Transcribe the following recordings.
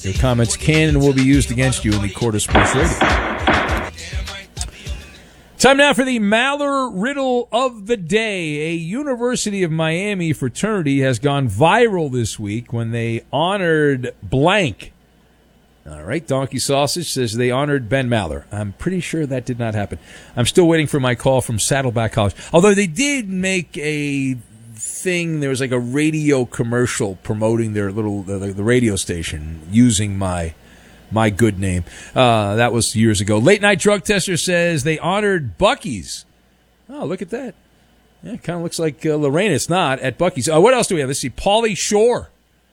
Your comments can and will be used against you in the court of sports radio. Time now for the Maller Riddle of the Day. A University of Miami fraternity has gone viral this week when they honored blank. All right, Donkey Sausage says they honored Ben Maller. I'm pretty sure that did not happen. I'm still waiting for my call from Saddleback College. Although they did make a thing, there was like a radio commercial promoting their the radio station using my good name. That was years ago. Late Night Drug Tester says they honored Buc-ee's. Oh, look at that. Yeah, it kind of looks like Lorraine. It's not at Buc-ee's. What else do we have? Let's see. Pauly Shore.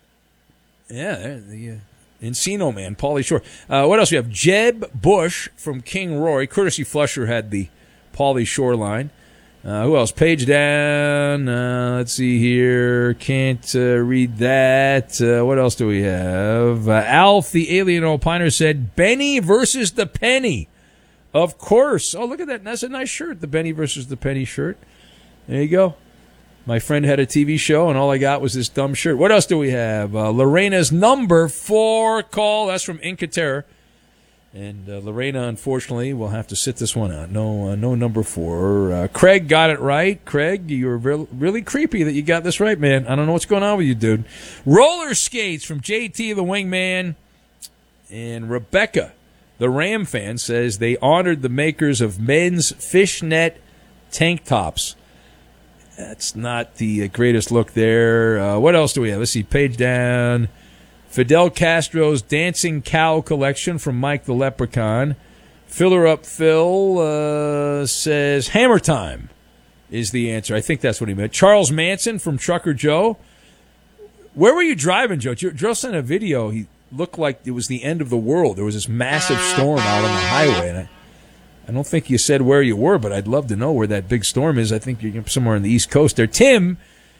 Yeah, the Encino man, Pauly Shore. What else do we have? Jeb Bush from King Roy. Courtesy Flusher had the Pauly Shore line. Who else? Page down. Let's see here. Can't read that. What else do we have? Alf, the alien opiner, said Benny versus the Penny. Of course. Oh, look at that. That's a nice shirt. The Benny versus the Penny shirt. There you go. My friend had a TV show, and all I got was this dumb shirt. What else do we have? Lorena's number 4 call. That's from Inca Terror. And Lorena, unfortunately, will have to sit this one out. No number 4. Craig got it right. Craig, you were really creepy that you got this right, man. I don't know what's going on with you, dude. Roller skates from JT the Wingman. And Rebecca, the Ram fan, says they honored the makers of men's fishnet tank tops. That's not the greatest look there. What else do we have? Let's see. Page down. Fidel Castro's Dancing Cow collection from Mike the Leprechaun. Filler Up Phil says Hammer Time is the answer. I think that's what he meant. Charles Manson from Trucker Joe. Where were you driving, Joe? Joe sent a video. He looked like it was the end of the world. There was this massive storm out on the highway. And I don't think you said where you were, but I'd love to know where that big storm is. I think you're somewhere on the East Coast there. Tim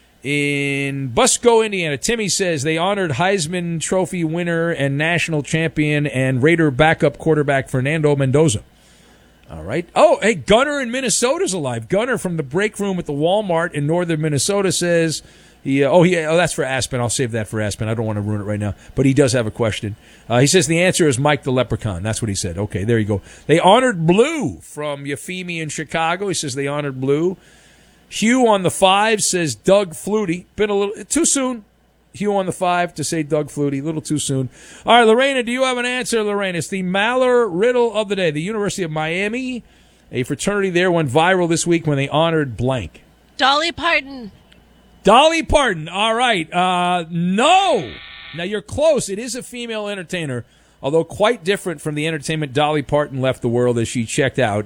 in Busco, Indiana. Timmy says they honored Heisman Trophy winner and national champion and Raider backup quarterback Fernando Mendoza. All right. Oh, hey, Gunner in Minnesota's alive. Gunner from the break room at the Walmart in northern Minnesota says that's for Aspen. I'll save that for Aspen. I don't want to ruin it right now. But he does have a question. He says the answer is Mike the Leprechaun. That's what he said. Okay, there you go. They honored Blue from Yafimi in Chicago. He says they honored Blue. Hugh on the 5 says Doug Flutie. Been a little too soon. Hugh on the 5 to say Doug Flutie. A little too soon. All right, Lorena, do you have an answer, Lorena? It's the Maller Riddle of the Day. The University of Miami, a fraternity there, went viral this week when they honored blank. Dolly Parton. Dolly Parton. All right. No. Now, you're close. It is a female entertainer, although quite different from the entertainment Dolly Parton left the world as she checked out.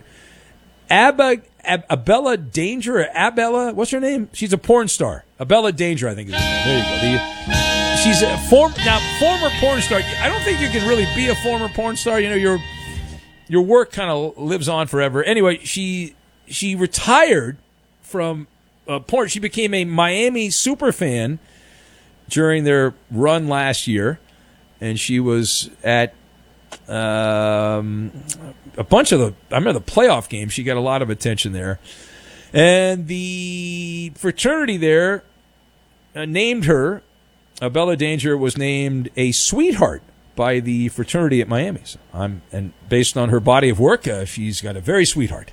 Abella Danger, or Abella, what's her name? She's a porn star. Abella Danger, I think is her name. There you go. She's a former porn star. I don't think you can really be a former porn star. You know, your work kind of lives on forever. Anyway, she retired from porn. She became a Miami super fan during their run last year, and she was at a bunch of I remember the playoff games. She got a lot of attention there. And the fraternity there named her, Bella Danger was named a sweetheart by the fraternity at Miami. So and based on her body of work, she's got a very sweetheart.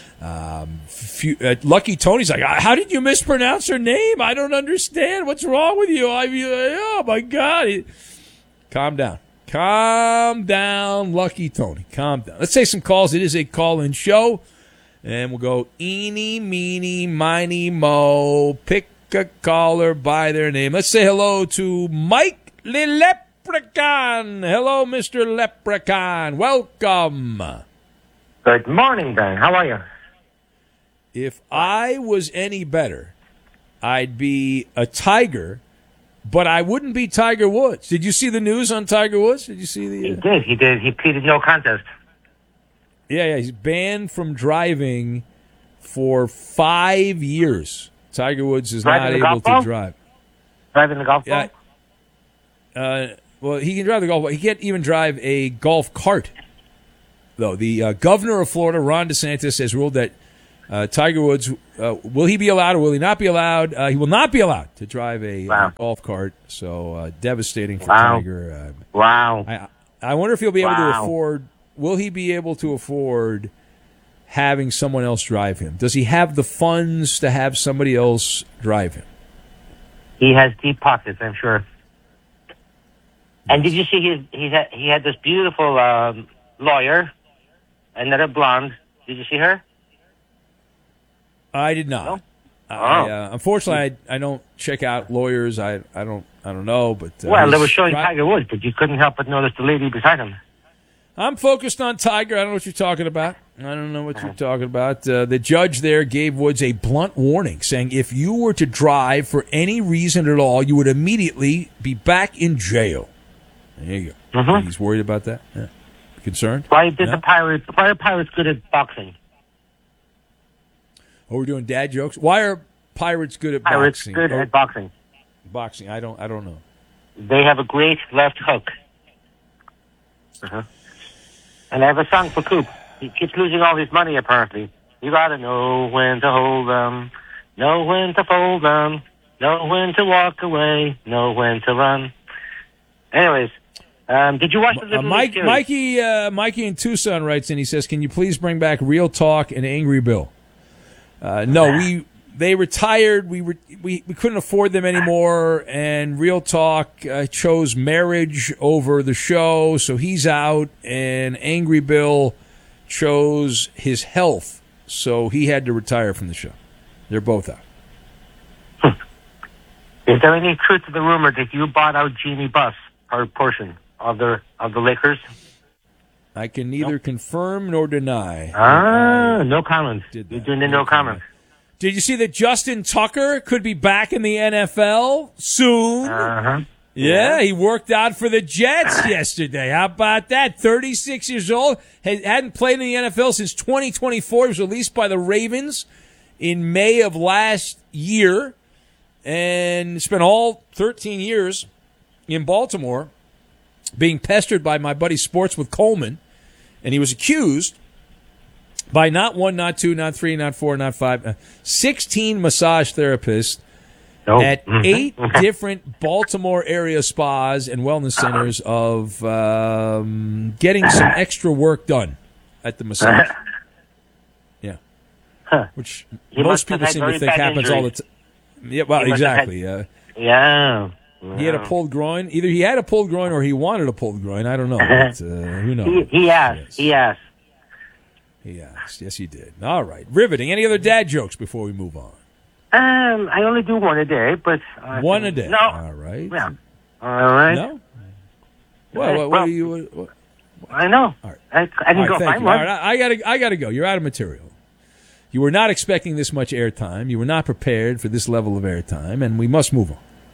Lucky Tony's like, how did you mispronounce her name? I don't understand. What's wrong with you? Oh, my God. Calm down. Calm down, Lucky Tony. Calm down. Let's take some calls. It is a call-in show. And we'll go eeny, meeny, miny, mo. Pick a caller by their name. Let's say hello to Mike the Leprechaun. Hello, Mr. Leprechaun. Welcome. Good morning, Ben. How are you? If I was any better, I'd be a tiger, but I wouldn't be Tiger Woods. Did you see the news on Tiger Woods? Did you see the? He did. He pleaded no contest. Yeah. He's banned from driving for 5 years. Tiger Woods is not able to drive. Driving the golf ball? Well, he can drive the golf ball. He can't even drive a golf cart, though. The governor of Florida, Ron DeSantis, has ruled that Tiger Woods, will he be allowed or will he not be allowed? He will not be allowed to drive a golf cart. So devastating for Tiger. Wow. I wonder if he'll be able to afford. Will he be able to afford having someone else drive him? Does he have the funds to have somebody else drive him? He has deep pockets, I'm sure. And did you see he had this beautiful lawyer, another blonde. Did you see her? I did not. No? Unfortunately, I don't check out lawyers. I don't know. But well, they were showing Tiger Woods, but you couldn't help but notice the lady beside him. I'm focused on Tiger. I don't know what you're talking about. The judge there gave Woods a blunt warning, saying if you were to drive for any reason at all, you would immediately be back in jail. There you go. Mm-hmm. He's worried about that? Yeah. Concerned? Why are pirates good at boxing? Oh, we're doing dad jokes? Why are pirates good at boxing? Pirates good at boxing. Boxing. I don't know. They have a great left hook. Uh-huh. And I have a song for Coop. He keeps losing all his money, apparently. You gotta know when to hold them, know when to fold them, know when to walk away, know when to run. Anyways, did you watch the Little League series? Mikey in Tucson writes in, he says, can you please bring back Real Talk and Angry Bill? No, they retired. We couldn't afford them anymore, and Real Talk chose marriage over the show, so he's out. And Angry Bill chose his health, so he had to retire from the show. They're both out. Is there any truth to the rumor that you bought out Jeannie Buss, her portion of the Lakers? I can neither confirm nor deny. No comment. You're doing the no comment. Did you see that Justin Tucker could be back in the NFL soon? Uh-huh. Yeah, he worked out for the Jets yesterday. How about that? 36 years old. Hadn't played in the NFL since 2024. He was released by the Ravens in May of last year and spent all 13 years in Baltimore being pestered by my buddy Sports with Coleman. And he was accused by not one, not two, not three, not four, not five, 16 massage therapists at 8 different Baltimore area spas and wellness centers of getting some extra work done at the massage. Yeah. Which most people seem to think happens all the time. Yeah, well, exactly. Yeah. He had a pulled groin. Either he had a pulled groin or he wanted a pulled groin. I don't know. But, who knows? He asked. He asked. Yes, he did. All right. Riveting. Any other dad jokes before we move on? I only do one a day, but... one a day? No. All right. Yeah. All right. No? What are you... I know. All right. I can go find one. All right, I gotta go. You're out of material. You were not expecting this much airtime. You were not prepared for this level of airtime, and we must move on.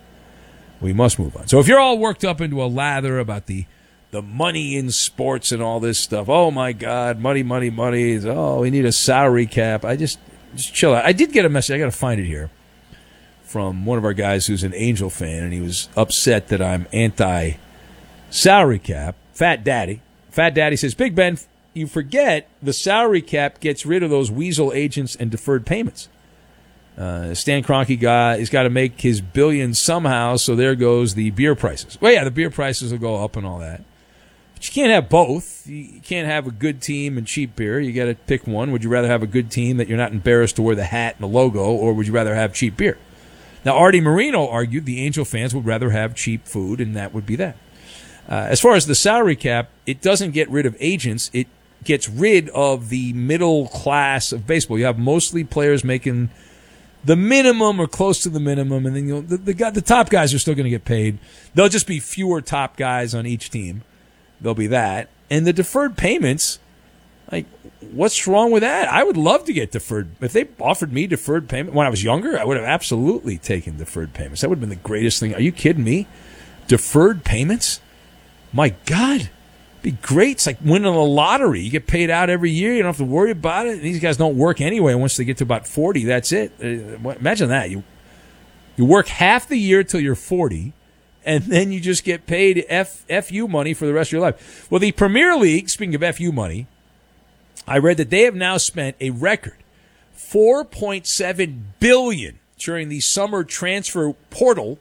So if you're all worked up into a lather about the money in sports and all this stuff, oh my God, money. Oh, we need a salary cap. Just chill out. I did get a message. I got to find it here from one of our guys who's an Angel fan, and he was upset that I'm anti-salary cap. Fat Daddy says, Big Ben, you forget the salary cap gets rid of those weasel agents and deferred payments. Stan Kroenke guy has got to make his billions somehow, so there goes the beer prices. Well, yeah, the beer prices will go up and all that. But you can't have both. You can't have a good team and cheap beer. You got to pick one. Would you rather have a good team that you're not embarrassed to wear the hat and the logo, or would you rather have cheap beer? Now, Artie Marino argued the Angel fans would rather have cheap food, and that would be that. As far as the salary cap, it doesn't get rid of agents. It gets rid of the middle class of baseball. You have mostly players making the minimum or close to the minimum, and then the top guys are still going to get paid. There'll just be fewer top guys on each team. There'll be that. And the deferred payments, like, what's wrong with that? I would love to get deferred. If they offered me deferred payment when I was younger, I would have absolutely taken deferred payments. That would have been the greatest thing. Are you kidding me? Deferred payments? My God. Be great. It's like winning the lottery. You get paid out every year. You don't have to worry about it. These guys don't work anyway. Once they get to about 40, that's it. Imagine that. You work half the year till you're 40, and then you just get paid FU money for the rest of your life. Well, the Premier League, speaking of FU money, I read that they have now spent a record $4.7 billion during the summer transfer portal,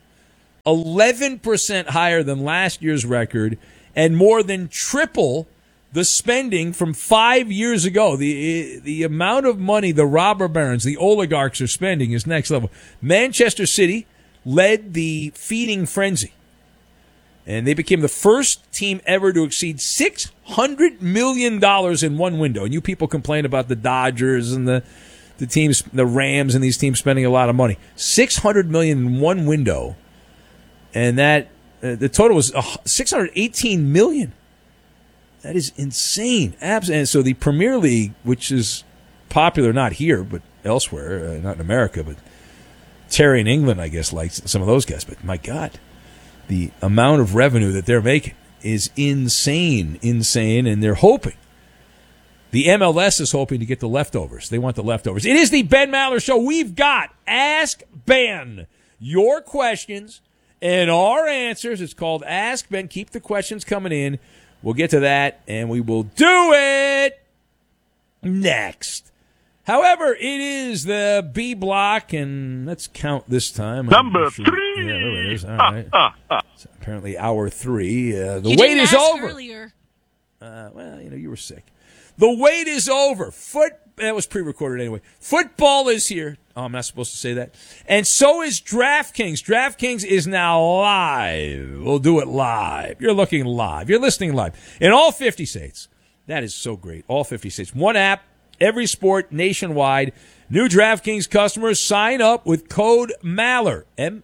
11% higher than last year's record, and more than triple the spending from 5 years ago. The amount of money the robber barons, the oligarchs, are spending is next level. Manchester City led the feeding frenzy, and they became the first team ever to exceed $600 million in one window. And you people complain about the Dodgers and the teams, the Rams, and these teams spending a lot of money. $600 million in one window, and that the total was $618 million. That is insane. And so the Premier League, which is popular not here but elsewhere, not in America, but Terry in England, I guess, likes some of those guys. But my God, the amount of revenue that they're making is insane, and they're hoping. The MLS is hoping to get the leftovers. They want the leftovers. It is the Ben Maller Show. We've got Ask Ben. Your questions and our answers. It's called Ask Ben. Keep the questions coming in. We'll get to that, and we will do it next. However, it is the B block, and let's count this time. Number 3. Yeah, there it is. All right. It's apparently hour 3. The you wait is over. Earlier. Well, you were sick. The wait is over. That was pre-recorded anyway. Football is here. Oh, I'm not supposed to say that. And so is DraftKings. DraftKings is now live. We'll do it live. You're looking live. You're listening live. In all 50 states. That is so great. All 50 states. One app, every sport, nationwide. New DraftKings customers sign up with code MALLER,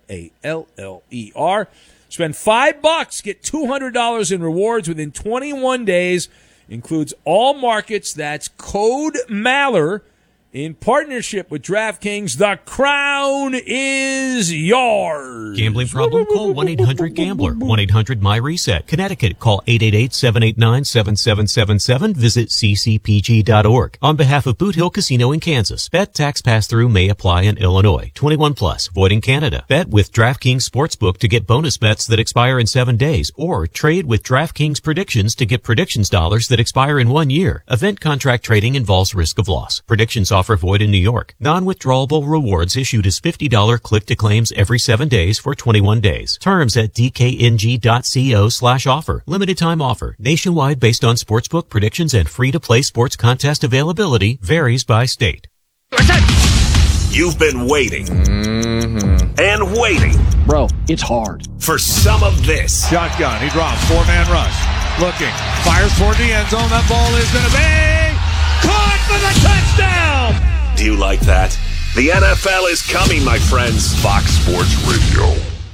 MALLER. Spend $5, get $200 in rewards within 21 days. Includes all markets. That's code MALLER. In partnership with DraftKings, the crown is yours. Gambling problem? Call 1-800-GAMBLER. 1-800-MY-RESET. Connecticut, call 888-789-7777. Visit ccpg.org. On behalf of Boot Hill Casino in Kansas, bet tax pass-through may apply in Illinois. 21 plus, void in Canada. Bet with DraftKings Sportsbook to get bonus bets that expire in 7 days, or trade with DraftKings Predictions to get predictions dollars that expire in 1 year. Event contract trading involves risk of loss. Predictions offer void in New York. Non-withdrawable rewards issued as $50 click-to-claims every 7 days for 21 days. Terms at dkng.co/offer. Limited time offer. Nationwide based on sportsbook predictions and free-to-play sports contest availability. Varies by state. You've been waiting and waiting. Bro, it's hard. For some of this. Shotgun. He drops. 4-man rush. Looking. Fires toward the end zone. That ball is going to be caught for the touchdown! Do you like that? The NFL is coming, my friends. Fox Sports Radio.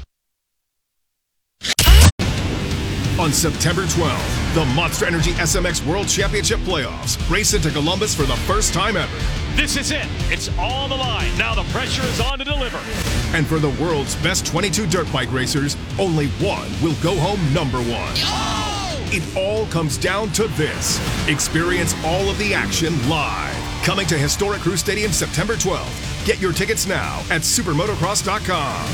On September 12th, the Monster Energy SMX World Championship Playoffs race into Columbus for the first time ever. This is it. It's on the line. Now the pressure is on to deliver. And for the world's best 22 dirt bike racers, only one will go home number 1. It all comes down to this. Experience all of the action live. Coming to Historic Crew Stadium September 12th. Get your tickets now at supermotocross.com.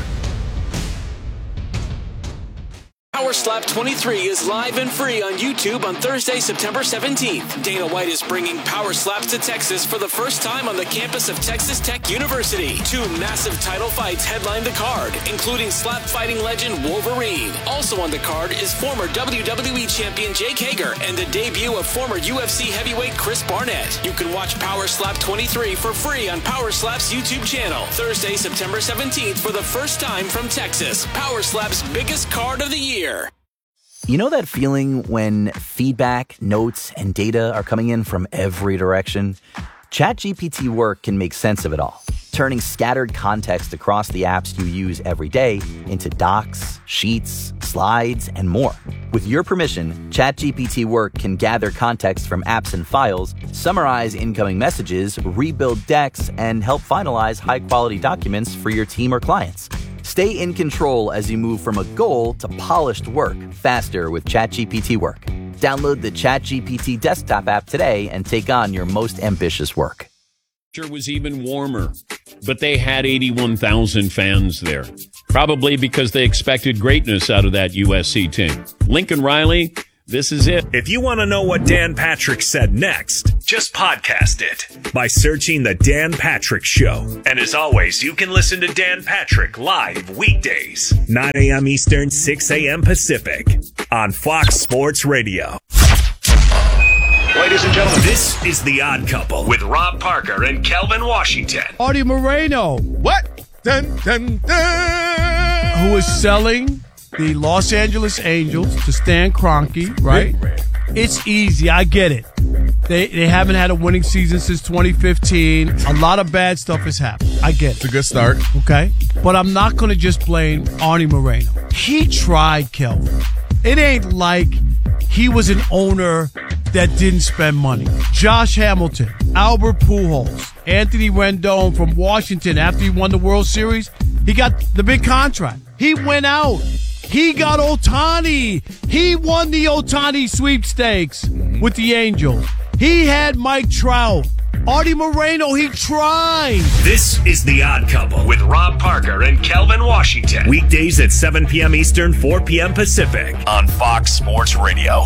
Power Slap 23 is live and free on YouTube on Thursday, September 17th. Dana White is bringing Power Slaps to Texas for the first time on the campus of Texas Tech University. 2 massive title fights headline the card, including slap fighting legend Wolverine. Also on the card is former WWE champion Jake Hager and the debut of former UFC heavyweight Chris Barnett. You can watch Power Slap 23 for free on Power Slap's YouTube channel. Thursday, September 17th for the first time from Texas. Power Slap's biggest card of the year. You know that feeling when feedback, notes, and data are coming in from every direction? ChatGPT Work can make sense of it all, turning scattered context across the apps you use every day into docs, sheets, slides, and more. With your permission, ChatGPT Work can gather context from apps and files, summarize incoming messages, rebuild decks, and help finalize high-quality documents for your team or clients. Stay in control as you move from a goal to polished work faster with ChatGPT Work. Download the ChatGPT desktop app today and take on your most ambitious work. It was even warmer, but they had 81,000 fans there, probably because they expected greatness out of that USC team. Lincoln Riley This is it. If you want to know what Dan Patrick said next, just podcast it by searching The Dan Patrick Show. And as always, you can listen to Dan Patrick live weekdays, 9 a.m. Eastern, 6 a.m. Pacific on Fox Sports Radio. Ladies and gentlemen, this is The Odd Couple with Rob Parker and Kelvin Washington. Artie Moreno. What? Dun, dun, dun. Who is selling the Los Angeles Angels to Stan Kroenke, right? It's easy. I get it. They haven't had a winning season since 2015. A lot of bad stuff has happened. I get it. It's a good start. Okay? But I'm not going to just blame Artie Moreno. He tried, Kelvin. It ain't like he was an owner that didn't spend money. Josh Hamilton, Albert Pujols, Anthony Rendon from Washington after he won the World Series, he got the big contract. He went out. He got Ohtani. He won the Ohtani sweepstakes with the Angels. He had Mike Trout. Artie Moreno, he tried. This is The Odd Couple with Rob Parker and Kelvin Washington. Weekdays at 7 p.m. Eastern, 4 p.m. Pacific on Fox Sports Radio.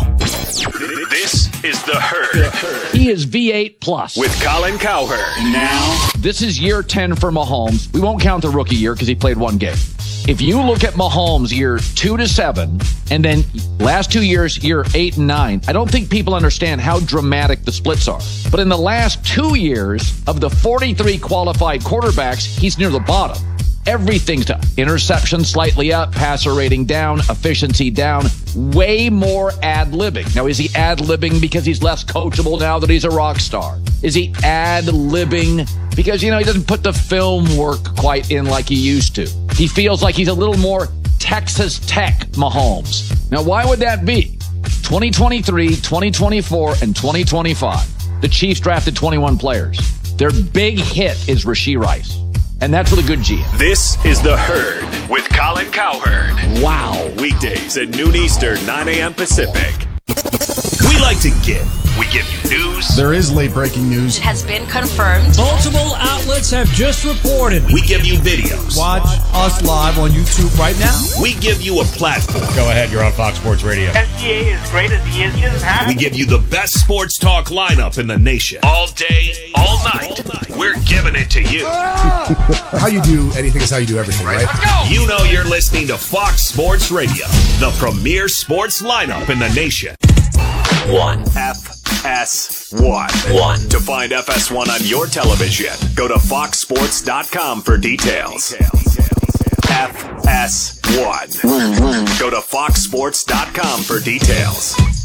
This is The Herd. He is V8 plus with Colin Cowherd. Now, this is year 10 for Mahomes. We won't count the rookie year because he played one game. If you look at Mahomes year 2 to 7, and then last 2 years, year 8 and 9, I don't think people understand how dramatic the splits are. But in the last 2 years, of the 43 qualified quarterbacks, he's near the bottom. Everything's down. Interception slightly up, passer rating down, efficiency down, way more ad-libbing. Now, is he ad-libbing because he's less coachable now that he's a rock star? Is he ad-libbing because, he doesn't put the film work quite in like he used to? He feels like he's a little more Texas Tech Mahomes. Now, why would that be? 2023, 2024, and 2025. The Chiefs drafted 21 players. Their big hit is Rashee Rice. And that's with a good GM. This is The Herd with Colin Cowherd. Wow. Weekdays at noon Eastern, 9 a.m. Pacific. We like to give. We give you news. There is late breaking news. It has been confirmed. Multiple outlets have just reported. We give you videos. Watch us live on YouTube right now. We give you a platform. Go ahead, you're on Fox Sports Radio. SGA is great as he is just We give you the best sports talk lineup in the nation. All day, all night. We're giving it to you. How you do anything is how you do everything, right? Let's go. You know you're listening to Fox Sports Radio, the premier sports lineup in the nation. 1. FS1. To find FS1 on your television, go to foxsports.com for details. FS1. Go to foxsports.com for details.